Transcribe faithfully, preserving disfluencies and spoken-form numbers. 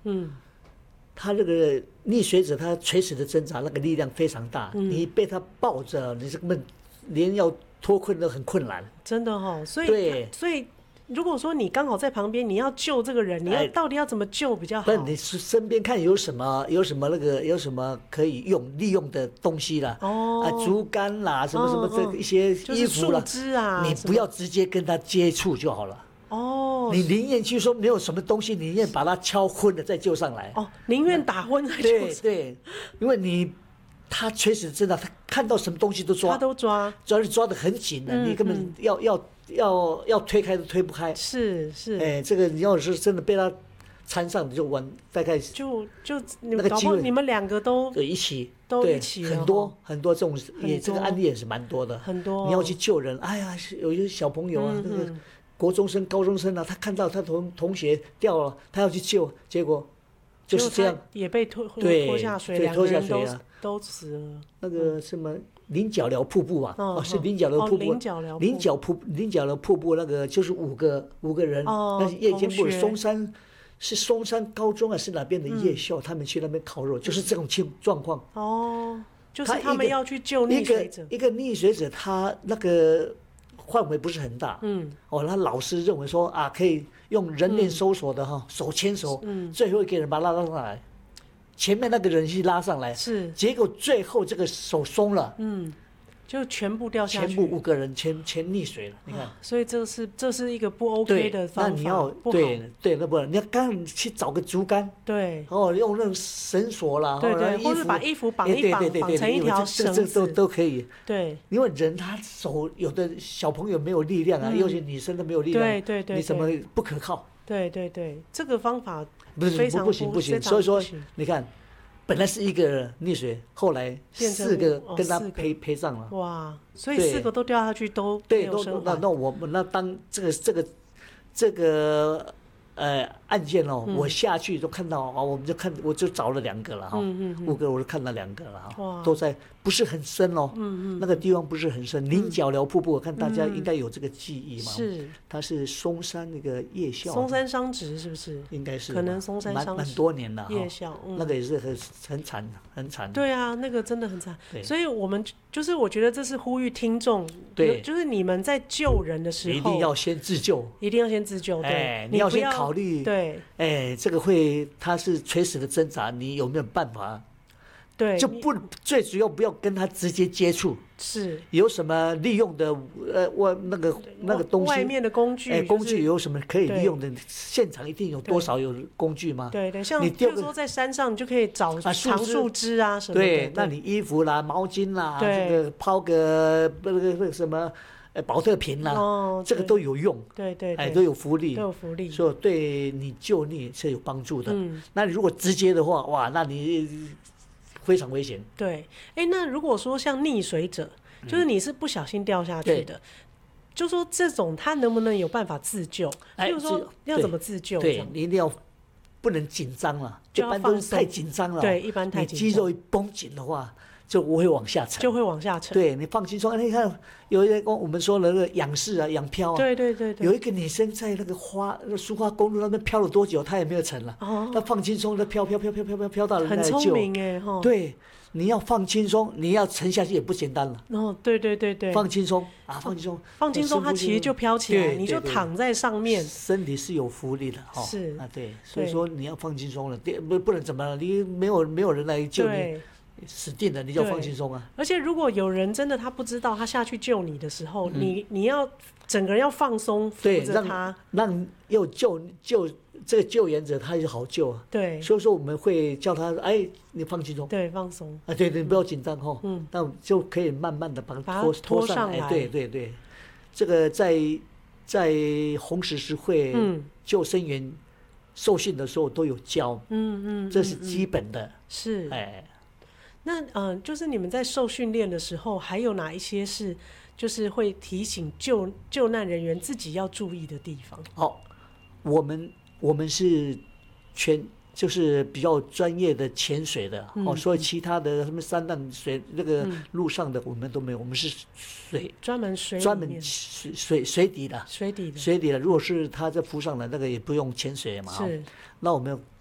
嗯， 他那个溺水者他垂死的挣扎，那个力量非常大，嗯、你被他抱着，你根本连要脱困都很困难。 真的哦，所以对， 所以。如果说你刚好在旁边，你要救这个人，你要到底要怎么救比较好？ 不，你身边看有什么有什么那个有什么可以用利用的东西啦， 哦， 啊，竹竿啦，什么什么这一些衣服啦， 就是树枝啊， 你不要直接跟他接触就好了。 哦， 你宁愿去说没有什么东西，你宁愿把他敲昏了再救上来。 哦，宁愿打昏再救上来。 对对，因为你他确实真的，他看到什么东西都抓， 他都抓， 主要是抓得很紧的， 嗯、 你根本要、嗯、要。要要推开都推不开， 是是， 哎，这个你要是真的被他缠上，就完，大概就就那个机会， 你们两个都对一起， 都一起， 很多很多这种也这个案例也是蛮多的， 很多。 你要去救人，哎呀，有一些小朋友啊，嗯、那个国中生、高中生啊，他看到他同同学掉了，他要去救，结果就是这样， 也被拖拖下水， 对，拖下水啊，都死了。 那个什么。菱角寮瀑布啊， 哦， 是菱角寮瀑布， 菱角寮菱角瀑菱角寮瀑布那个就是五个五个人， 哦、 那是夜间部松山是松山高中啊，是哪边的夜校，嗯、他们去那边烤肉，就是这种情状况。 哦，就是他们要去救溺水者， 一个一个溺水者，他那个范围不是很大， 嗯， 哦，他老师认为说啊，可以用人脸搜索的哈，嗯、手牵手，嗯，最后一个人把他拉上来。前面那个人去拉上来， 是， 结果最后这个手松了， 嗯，就全部掉下去， 全部五个人全全溺水了，你看， 啊、所以这是这是一个不 OK 的方法， 那你要对对，那不你要刚去找个竹竿， 对， 哦，用那种绳索啦， 对对，或者把衣服绑一绑，绑成一条绳子， 这都都可以， 对， 因为人他手有的小朋友没有力量啊，尤其女生都没有力量， 对对对， 你怎么不可靠？ 对对对，这个方法不是不行不行，所以说你看。本来是一个溺水，后来四个跟他陪陪上了。 哇，所以四个都掉下去都没有生还。 对，那那我们那当这个这个这个呃案件哦，我下去就看到啊，我们就看我就找了两个了哈，五个我就看到两个了哈，都在不是很深哦，那个地方不是很深，菱角寮瀑布，我看大家应该有这个记忆嘛， 是， 它是松山那个夜校， 松山商职是不是？ 应该是， 可能松山商职蛮多年了， 夜校那个也是很很惨很惨。 对啊，那个真的很惨，所以我们就是我觉得这是呼吁听众， 对， 就是你们在救人的时候， 一定要先自救， 一定要先自救，对， 你要先考虑， 对。 哎，这个会，他是垂死的挣扎，你有没有办法？ 对， 就不最主要不要跟他直接接触， 是有什么利用的呃，我那个那个东西， 外面的工具， 哎，工具有什么可以利用的？现场一定有多少有工具吗？ 对对，像比如说在山上，你就可以找长树枝啊什么的。 对，那你衣服啦、毛巾啦，这个抛个那个那个什么。呃，保特瓶啦，哦，这个都有用， 对对， 哎，都有福利， 都有福利， 所以对你救溺是有帮助的。嗯，那你如果直接的话，哇，那你非常危险。 对，哎，那如果说像溺水者，就是你是不小心掉下去的，嗯、就说这种他能不能有办法自救？哎，就是说要怎么自救？ 对，你一定要不能紧张了，一般都是太紧张了。 对，一般太紧张， 你肌肉一绷紧的话。就不会往下沉， 就会往下沉。 对，你放轻松。你看，有一个我们说的那个仰视啊、仰漂啊， 对对对对。 有一个女生在那个花、那苏花公路那边漂了多久，她也没有沉了。哦。她放轻松，她飘飘飘飘飘飘飘到人家来救。 很聪明哎哈。 对，你要放轻松，你要沉下去也不简单了。 哦，对对对对。 放轻松啊，放轻松， 放轻松，它其实就飘起来，你就躺在上面， 身体是有浮力的哈。 是啊，对，所以说你要放轻松了，不不能怎么了，你没有没有人来救你。死定了，你就放轻松啊！ 而且如果有人真的他不知道，他下去救你的时候，嗯、你你要整个人要放松，扶着他， 让让又救救这个救援者他就好救啊。 对， 所以说我们会叫他，哎，你放轻松， 对，放松啊，对对，不要紧张哈，嗯，那就可以慢慢的把他拖拖上来，对对对，这个在在红十字会救生员受训的时候都有教，嗯嗯，这是基本的， 是哎。 那嗯、呃，就是你们在受训练的时候，还有哪一些是就是会提醒救救难人员自己要注意的地方？ 好，我们我们是全就是比较专业的潜水的，嗯、哦，所以其他的什么山难水那个路上的我们都没有，我们是水专门水专门水水水底的水底的水底的。如果是他在浮上来，那个也不用潜水嘛，是。那我们